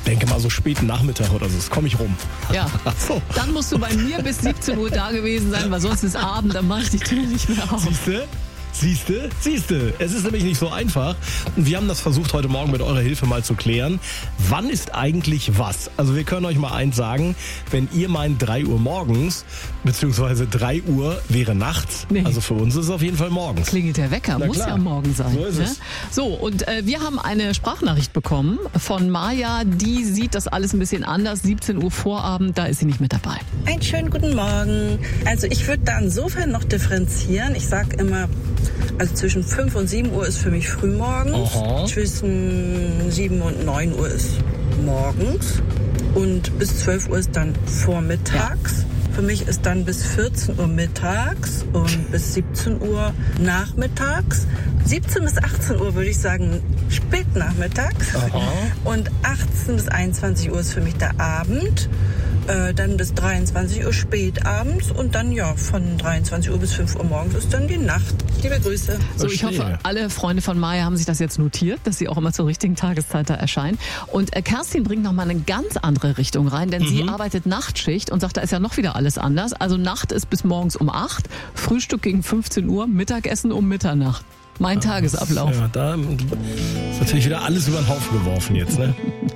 denke mal so späten Nachmittag oder so, das komme ich rum. Ja, So. dann musst du bei mir bis 17 Uhr da gewesen sein, weil sonst ist Abend, dann mache ich die Tür nicht mehr auf. Siehste. Es ist nämlich nicht so einfach. Und wir haben das versucht, heute Morgen mit eurer Hilfe mal zu klären. Wann ist eigentlich was? Also wir können euch mal eins sagen. Wenn ihr meint 3 Uhr morgens, beziehungsweise 3 Uhr wäre nachts. Nee. Also für uns ist es auf jeden Fall morgens. Klingelt der Wecker, Na muss klar. ja morgen sein. So ist ne? es. So, und wir haben eine Sprachnachricht bekommen von Maja, die sieht das alles ein bisschen anders. 17 Uhr Vorabend, da ist sie nicht mit dabei. Einen schönen guten Morgen. Also ich würde da insofern noch differenzieren. Ich sage immer, also zwischen 5 und 7 Uhr ist für mich frühmorgens. Aha. Zwischen 7 und 9 Uhr ist morgens. Und bis 12 Uhr ist dann vormittags. Für mich ist dann bis 14 Uhr mittags und bis 17 Uhr nachmittags. 17 bis 18 Uhr würde ich sagen spätnachmittags. Aha. Und 18 bis 21 Uhr ist für mich der Abend. Dann bis 23 Uhr spät abends und dann ja von 23 Uhr bis 5 Uhr morgens ist dann die Nacht. Liebe Grüße. So, ich Verstehe. hoffe, alle Freunde von Maja haben sich das jetzt notiert, dass sie auch immer zur richtigen Tageszeit da erscheinen. Und Kerstin bringt nochmal eine ganz andere Richtung rein, denn sie arbeitet Nachtschicht und sagt, da ist ja noch wieder alles anders. Also Nacht ist bis morgens um 8, Frühstück gegen 15 Uhr, Mittagessen um Mitternacht. Mein Tagesablauf. Ja, da ist natürlich wieder alles über den Haufen geworfen jetzt, ne?